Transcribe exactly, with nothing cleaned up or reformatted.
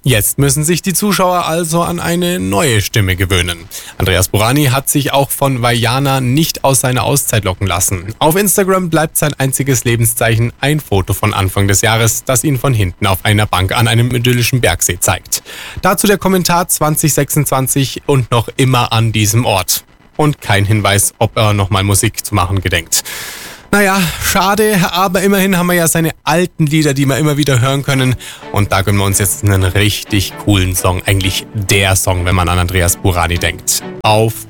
Jetzt müssen sich die Zuschauer also an eine neue Stimme gewöhnen. Andreas Burani hat sich auch von Vaiana nicht aus seiner Auszeit locken lassen. Auf Instagram bleibt sein einziges Lebenszeichen ein Foto von Anfang des Jahres, das ihn von hinten auf einer Bank an einem idyllischen Bergsee zeigt. Dazu der Kommentar zwanzig sechsundzwanzig und noch immer an diesem Ort. Und kein Hinweis, ob er nochmal Musik zu machen gedenkt. Naja, schade, aber immerhin haben wir ja seine alten Lieder, die wir immer wieder hören können. Und da gönnen wir uns jetzt einen richtig coolen Song. Eigentlich der Song, wenn man an Andreas Burani denkt. Auf